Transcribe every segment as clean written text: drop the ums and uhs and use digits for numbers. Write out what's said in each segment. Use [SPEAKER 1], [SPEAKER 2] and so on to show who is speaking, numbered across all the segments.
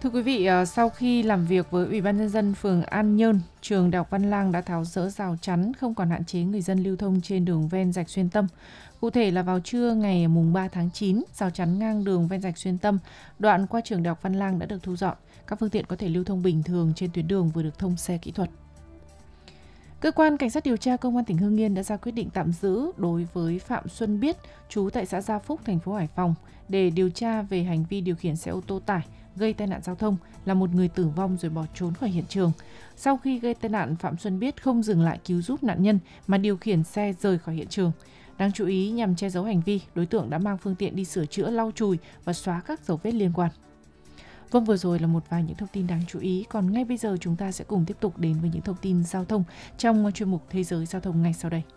[SPEAKER 1] Thưa quý vị, sau khi làm việc với Ủy ban Nhân dân phường An Nhơn, trường Đại học Văn Lang đã tháo dỡ rào chắn không còn hạn chế người dân lưu thông trên đường ven rạch Xuyên Tâm. Cụ thể là vào trưa ngày mùng 3 tháng 9, rào chắn ngang đường ven rạch Xuyên Tâm, đoạn qua trường Đại học Văn Lang đã được thu dọn. Các phương tiện có thể lưu thông bình thường trên tuyến đường vừa được thông xe kỹ thuật. Cơ quan Cảnh sát điều tra Công an tỉnh Hưng Yên đã ra quyết định tạm giữ đối với Phạm Xuân Biết, trú tại xã Gia Phúc, thành phố Hải Phòng, để điều tra về hành vi điều khiển xe ô tô tải gây tai nạn giao thông, làm một người tử vong rồi bỏ trốn khỏi hiện trường. Sau khi gây tai nạn, Phạm Xuân Biết không dừng lại cứu giúp nạn nhân mà điều khiển xe rời khỏi hiện trường. Đáng chú ý, nhằm che giấu hành vi, đối tượng đã mang phương tiện đi sửa chữa, lau chùi và xóa các dấu vết liên quan. Vâng, vừa rồi là một vài những thông tin đáng chú ý. Còn ngay bây giờ chúng ta sẽ cùng tiếp tục đến với những thông tin giao thông trong chuyên mục Thế giới Giao thông ngay sau đây.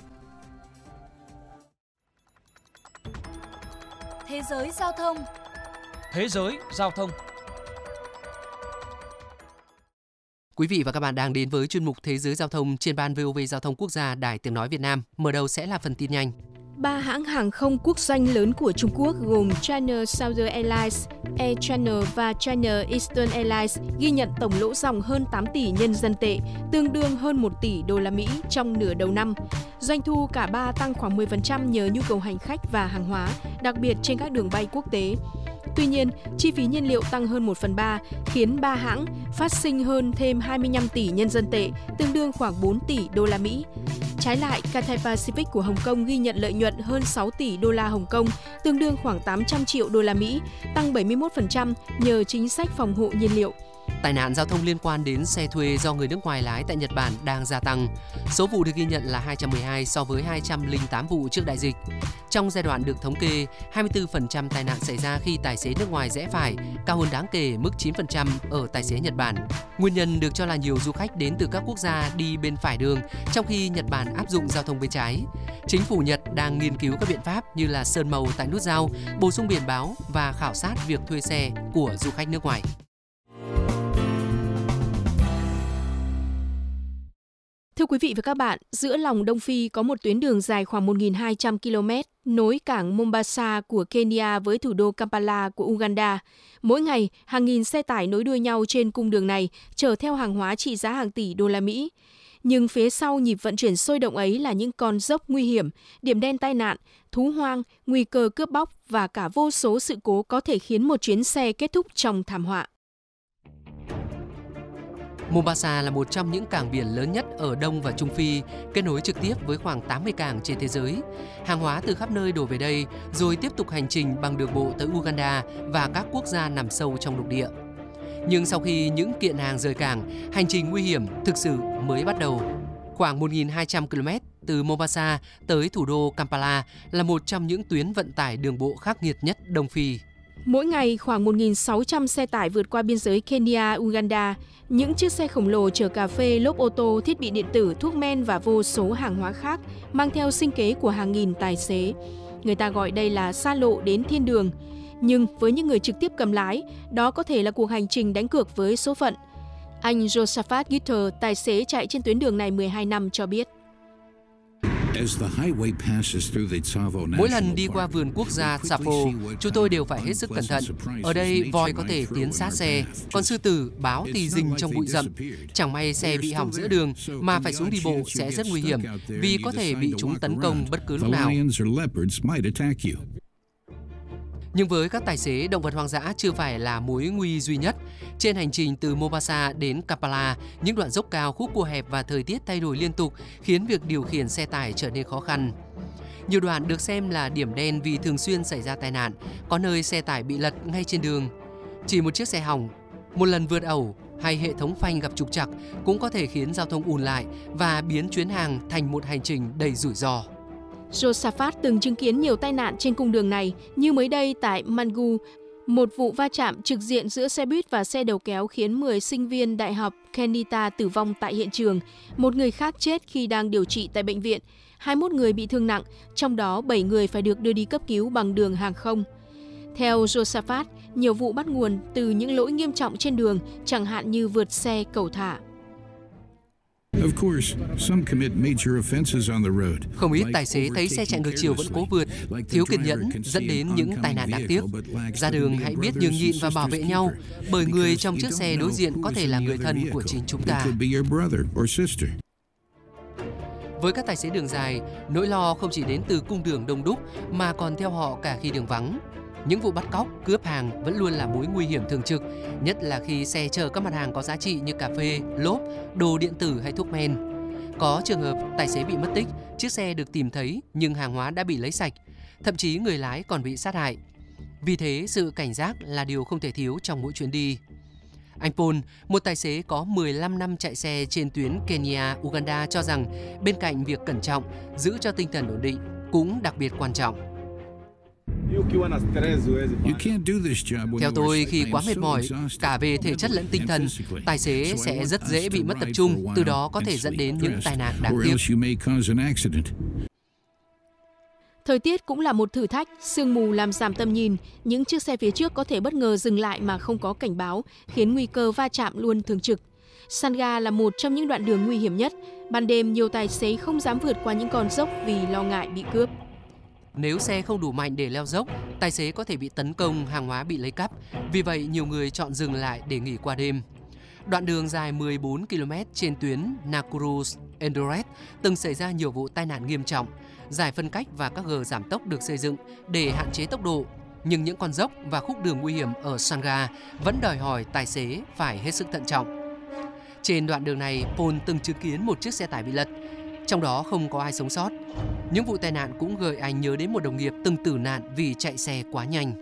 [SPEAKER 2] Thế giới giao thông.
[SPEAKER 3] Thế giới giao thông.
[SPEAKER 4] Quý vị và các bạn đang đến với chuyên mục Thế giới giao thông trên ban VOV Giao thông Quốc gia Đài Tiếng nói Việt Nam. Mở đầu sẽ là phần tin nhanh.
[SPEAKER 5] 3 hãng hàng không quốc doanh lớn của Trung Quốc gồm China Southern Airlines, Air China và China Eastern Airlines ghi nhận tổng lỗ ròng hơn 8 tỷ nhân dân tệ, tương đương hơn 1 tỷ đô la Mỹ trong nửa đầu năm. Doanh thu cả ba tăng khoảng 10% nhờ nhu cầu hành khách và hàng hóa, đặc biệt trên các đường bay quốc tế. Tuy nhiên, chi phí nhiên liệu tăng hơn 1/3, khiến 3 hãng phát sinh hơn thêm 25 tỷ nhân dân tệ, tương đương khoảng 4 tỷ đô la Mỹ. Trái lại, Cathay Pacific của Hồng Kông ghi nhận lợi nhuận hơn 6 tỷ đô la Hồng Kông, tương đương khoảng 800 triệu đô la Mỹ, tăng 71% nhờ chính sách phòng hộ nhiên liệu.
[SPEAKER 4] Tai nạn giao thông liên quan đến xe thuê do người nước ngoài lái tại Nhật Bản đang gia tăng. Số vụ được ghi nhận là 212 so với 208 vụ trước đại dịch. Trong giai đoạn được thống kê, 24% tai nạn xảy ra khi tài xế nước ngoài rẽ phải, cao hơn đáng kể mức 9% ở tài xế Nhật Bản. Nguyên nhân được cho là nhiều du khách đến từ các quốc gia đi bên phải đường, trong khi Nhật Bản áp dụng giao thông bên trái. Chính phủ Nhật đang nghiên cứu các biện pháp như là sơn màu tại nút giao, bổ sung biển báo và khảo sát việc thuê xe của du khách nước ngoài.
[SPEAKER 5] Thưa quý vị và các bạn, giữa lòng Đông Phi có một tuyến đường dài khoảng 1.200 km nối cảng Mombasa của Kenya với thủ đô Kampala của Uganda. Mỗi ngày, hàng nghìn xe tải nối đuôi nhau trên cung đường này chở theo hàng hóa trị giá hàng tỷ đô la Mỹ. Nhưng phía sau nhịp vận chuyển sôi động ấy là những con dốc nguy hiểm, điểm đen tai nạn, thú hoang, nguy cơ cướp bóc và cả vô số sự cố có thể khiến một chuyến xe kết thúc trong thảm họa.
[SPEAKER 4] Mombasa là một trong những cảng biển lớn nhất ở Đông và Trung Phi, kết nối trực tiếp với khoảng 80 cảng trên thế giới. Hàng hóa từ khắp nơi đổ về đây, rồi tiếp tục hành trình bằng đường bộ tới Uganda và các quốc gia nằm sâu trong lục địa. Nhưng sau khi những kiện hàng rời cảng, hành trình nguy hiểm thực sự mới bắt đầu. Khoảng 1.200 km từ Mombasa tới thủ đô Kampala là một trong những tuyến vận tải đường bộ khắc nghiệt nhất Đông Phi.
[SPEAKER 5] Mỗi ngày, khoảng 1.600 xe tải vượt qua biên giới Kenya-Uganda. Những chiếc xe khổng lồ chở cà phê, lốp ô tô, thiết bị điện tử, thuốc men và vô số hàng hóa khác mang theo sinh kế của hàng nghìn tài xế. Người ta gọi đây là xa lộ đến thiên đường. Nhưng với những người trực tiếp cầm lái, đó có thể là cuộc hành trình đánh cược với số phận. Anh Josaphat Gitter, tài xế chạy trên tuyến đường này 12 năm cho biết.
[SPEAKER 4] Mỗi lần đi qua vườn quốc gia Tsavo, chúng tôi đều phải hết sức cẩn thận. Ở đây, voi có thể tiến sát xe, còn sư tử, báo thì rình trong bụi rậm. Chẳng may xe bị hỏng giữa đường mà phải xuống đi bộ sẽ rất nguy hiểm vì có thể bị chúng tấn công bất cứ lúc nào. Nhưng với các tài xế, động vật hoang dã chưa phải là mối nguy duy nhất. Trên hành trình từ Mombasa đến Kampala, những đoạn dốc cao, khúc cua hẹp và thời tiết thay đổi liên tục khiến việc điều khiển xe tải trở nên khó khăn. Nhiều đoạn được xem là điểm đen vì thường xuyên xảy ra tai nạn, có nơi xe tải bị lật ngay trên đường. Chỉ một chiếc xe hỏng, một lần vượt ẩu hay hệ thống phanh gặp trục trặc cũng có thể khiến giao thông ùn lại và biến chuyến hàng thành một hành trình đầy rủi ro.
[SPEAKER 5] Josaphat từng chứng kiến nhiều tai nạn trên cung đường này, như mới đây tại Mangu, một vụ va chạm trực diện giữa xe buýt và xe đầu kéo khiến 10 sinh viên đại học Kenyatta tử vong tại hiện trường, một người khác chết khi đang điều trị tại bệnh viện, 21 người bị thương nặng, trong đó 7 người phải được đưa đi cấp cứu bằng đường hàng không. Theo Josaphat, nhiều vụ bắt nguồn từ những lỗi nghiêm trọng trên đường, chẳng hạn như vượt xe cẩu thả.
[SPEAKER 4] Không ít tài xế thấy xe chạy ngược chiều vẫn cố vượt, thiếu kiên nhẫn dẫn đến những tai nạn đáng tiếc. Ra đường hãy biết nhường nhịn và bảo vệ nhau, bởi người trong chiếc xe đối diện có thể là người thân của chính chúng ta. Với các tài xế đường dài, nỗi lo không chỉ đến từ cung đường đông đúc mà còn theo họ cả khi đường vắng. Những vụ bắt cóc, cướp hàng vẫn luôn là mối nguy hiểm thường trực, nhất là khi xe chở các mặt hàng có giá trị như cà phê, lốp, đồ điện tử hay thuốc men. Có trường hợp tài xế bị mất tích, chiếc xe được tìm thấy nhưng hàng hóa đã bị lấy sạch, thậm chí người lái còn bị sát hại. Vì thế, sự cảnh giác là điều không thể thiếu trong mỗi chuyến đi. Anh Paul, một tài xế có 15 năm chạy xe trên tuyến Kenya-Uganda cho rằng bên cạnh việc cẩn trọng, giữ cho tinh thần ổn định cũng đặc biệt quan trọng. Theo tôi, khi quá mệt mỏi, cả về thể chất lẫn tinh thần, tài xế sẽ rất dễ bị mất tập trung, từ đó có thể dẫn đến những tai nạn đáng tiếc.
[SPEAKER 5] Thời tiết cũng là một thử thách, sương mù làm giảm tầm nhìn, những chiếc xe phía trước có thể bất ngờ dừng lại mà không có cảnh báo, khiến nguy cơ va chạm luôn thường trực. Sangha là một trong những đoạn đường nguy hiểm nhất, ban đêm nhiều tài xế không dám vượt qua những con dốc vì lo ngại bị cướp.
[SPEAKER 4] Nếu xe không đủ mạnh để leo dốc, tài xế có thể bị tấn công, hàng hóa bị lấy cắp, vì vậy nhiều người chọn dừng lại để nghỉ qua đêm. Đoạn đường dài 14 km trên tuyến Nakuru-Eldoret từng xảy ra nhiều vụ tai nạn nghiêm trọng. Giải phân cách và các gờ giảm tốc được xây dựng để hạn chế tốc độ, nhưng những con dốc và khúc đường nguy hiểm ở Sangha vẫn đòi hỏi tài xế phải hết sức thận trọng. Trên đoạn đường này, Paul từng chứng kiến một chiếc xe tải bị lật, trong đó không có ai sống sót. Những vụ tai nạn cũng gợi anh nhớ đến một đồng nghiệp từng tử nạn vì chạy xe quá nhanh.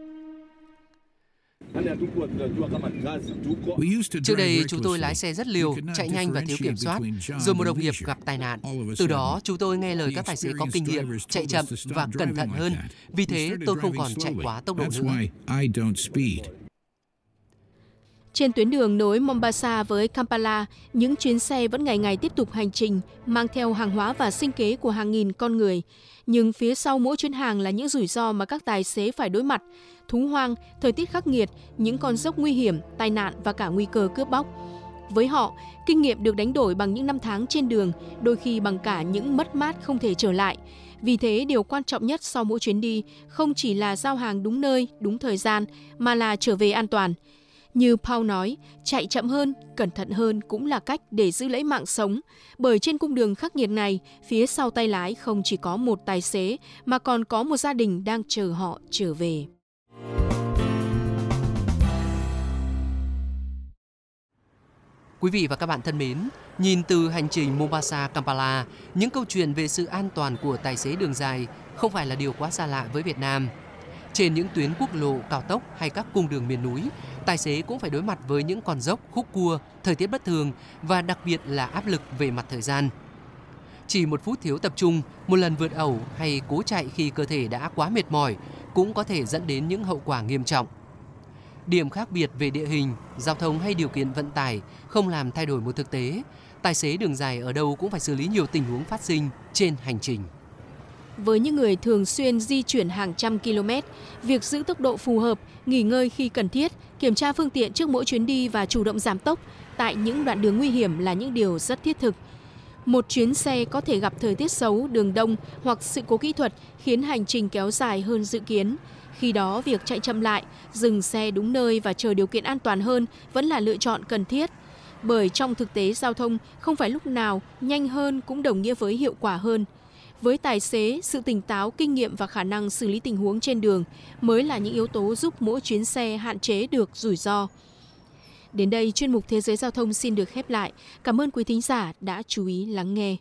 [SPEAKER 4] Trước đây, chúng tôi lái xe rất liều, chạy nhanh và thiếu kiểm soát, rồi một đồng nghiệp gặp tai nạn. Từ đó, chúng tôi nghe lời các tài xế có kinh nghiệm, chạy chậm và cẩn thận hơn. Vì thế, tôi không còn chạy quá tốc độ nữa.
[SPEAKER 5] Trên tuyến đường nối Mombasa với Kampala, những chuyến xe vẫn ngày ngày tiếp tục hành trình, mang theo hàng hóa và sinh kế của hàng nghìn con người. Nhưng phía sau mỗi chuyến hàng là những rủi ro mà các tài xế phải đối mặt. Thú hoang, thời tiết khắc nghiệt, những con dốc nguy hiểm, tai nạn và cả nguy cơ cướp bóc. Với họ, kinh nghiệm được đánh đổi bằng những năm tháng trên đường, đôi khi bằng cả những mất mát không thể trở lại. Vì thế, điều quan trọng nhất sau mỗi chuyến đi không chỉ là giao hàng đúng nơi, đúng thời gian, mà là trở về an toàn. Như Paul nói, chạy chậm hơn, cẩn thận hơn cũng là cách để giữ lấy mạng sống. Bởi trên cung đường khắc nghiệt này, phía sau tay lái không chỉ có một tài xế, mà còn có một gia đình đang chờ họ trở về.
[SPEAKER 4] Quý vị và các bạn thân mến, nhìn từ hành trình Mombasa-Kampala, những câu chuyện về sự an toàn của tài xế đường dài không phải là điều quá xa lạ với Việt Nam. Trên những tuyến quốc lộ, cao tốc hay các cung đường miền núi, tài xế cũng phải đối mặt với những con dốc, khúc cua, thời tiết bất thường và đặc biệt là áp lực về mặt thời gian. Chỉ một phút thiếu tập trung, một lần vượt ẩu hay cố chạy khi cơ thể đã quá mệt mỏi cũng có thể dẫn đến những hậu quả nghiêm trọng. Điểm khác biệt về địa hình, giao thông hay điều kiện vận tải không làm thay đổi một thực tế. Tài xế đường dài ở đâu cũng phải xử lý nhiều tình huống phát sinh trên hành trình.
[SPEAKER 5] Với những người thường xuyên di chuyển hàng trăm km, việc giữ tốc độ phù hợp, nghỉ ngơi khi cần thiết, kiểm tra phương tiện trước mỗi chuyến đi và chủ động giảm tốc tại những đoạn đường nguy hiểm là những điều rất thiết thực. Một chuyến xe có thể gặp thời tiết xấu, đường đông hoặc sự cố kỹ thuật khiến hành trình kéo dài hơn dự kiến. Khi đó, việc chạy chậm lại, dừng xe đúng nơi và chờ điều kiện an toàn hơn vẫn là lựa chọn cần thiết. Bởi trong thực tế giao thông, không phải lúc nào nhanh hơn cũng đồng nghĩa với hiệu quả hơn. Với tài xế, sự tỉnh táo, kinh nghiệm và khả năng xử lý tình huống trên đường mới là những yếu tố giúp mỗi chuyến xe hạn chế được rủi ro. Đến đây, chuyên mục Thế giới Giao thông xin được khép lại. Cảm ơn quý thính giả đã chú ý lắng nghe.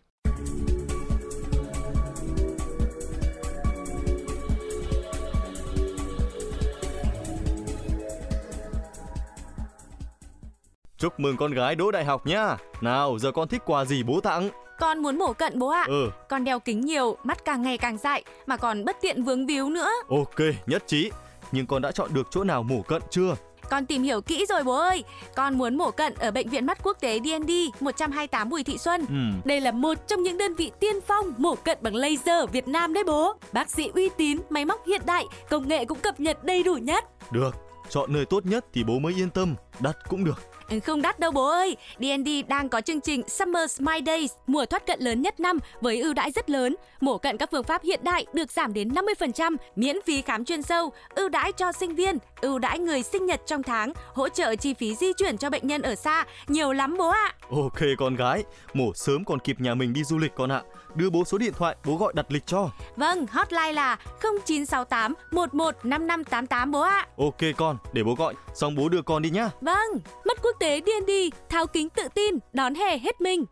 [SPEAKER 2] Chúc mừng con gái đỗ đại học nhá. Nào, giờ con thích quà gì bố tặng?
[SPEAKER 6] Con muốn mổ cận bố ạ. Con đeo kính nhiều, mắt càng ngày càng dại, mà còn bất tiện vướng víu nữa.
[SPEAKER 2] Ok, nhất trí. Nhưng con đã chọn được chỗ nào mổ cận chưa?
[SPEAKER 6] Con tìm hiểu kỹ rồi bố ơi. Con muốn mổ cận ở Bệnh viện Mắt Quốc tế D&D 128 Bùi Thị Xuân. Đây là một trong những đơn vị tiên phong mổ cận bằng laser ở Việt Nam đấy bố. Bác sĩ uy tín, máy móc hiện đại, công nghệ cũng cập nhật đầy đủ nhất.
[SPEAKER 2] Được, chọn nơi tốt nhất thì bố mới yên tâm. đắt cũng được.
[SPEAKER 6] Không đắt đâu bố ơi, D&D đang có chương trình Summer Smile Days, mùa thoát cận lớn nhất năm với ưu đãi rất lớn. Mổ cận các phương pháp hiện đại được giảm đến 50%, miễn phí khám chuyên sâu, ưu đãi cho sinh viên, ưu đãi người sinh nhật trong tháng, hỗ trợ chi phí di chuyển cho bệnh nhân ở xa, nhiều lắm bố ạ.
[SPEAKER 2] Ok con gái, mổ sớm còn kịp nhà mình đi du lịch con ạ. Đưa bố số điện thoại, bố gọi đặt lịch cho.
[SPEAKER 6] Vâng, hotline là 0968 11 5588 bố ạ.
[SPEAKER 2] Ok con, để bố gọi, xong bố đưa con đi nhá.
[SPEAKER 6] Vâng, mắt quốc tế D&D, tháo kính tự tin, đón hè hết mình.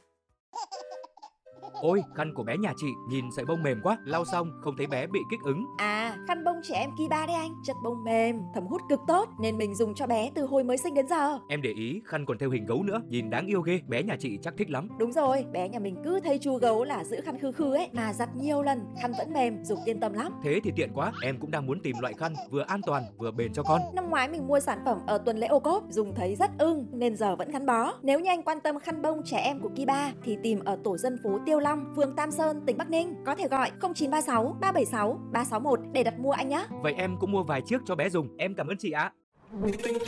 [SPEAKER 7] Ôi, khăn của bé nhà chị nhìn sợi bông mềm quá, lau xong không thấy bé bị kích ứng.
[SPEAKER 8] À, khăn bông trẻ em Kiba đấy anh, chất bông mềm, thấm hút cực tốt nên mình dùng cho bé từ hồi mới sinh đến giờ.
[SPEAKER 7] Em để ý, khăn còn theo hình gấu nữa, nhìn đáng yêu ghê, bé nhà chị chắc thích lắm.
[SPEAKER 8] Đúng rồi, bé nhà mình cứ thấy chú gấu là giữ khăn khư khư ấy, mà giặt nhiều lần, khăn vẫn mềm, dùng yên tâm lắm.
[SPEAKER 7] Thế thì tiện quá, em cũng đang muốn tìm loại khăn vừa an toàn vừa bền cho con.
[SPEAKER 8] Năm ngoái mình mua sản phẩm ở tuần lễ ô cốp, dùng thấy rất ưng nên giờ vẫn gắn bó. Nếu như anh quan tâm khăn bông trẻ em của Kiba thì tìm ở tổ dân phố Tiêu Long, phường Tam Sơn, tỉnh Bắc Ninh. Có thể gọi 0936 376 361 để đặt mua anh nhé.
[SPEAKER 7] Vậy em cũng mua vài chiếc cho bé dùng, em cảm ơn chị ạ.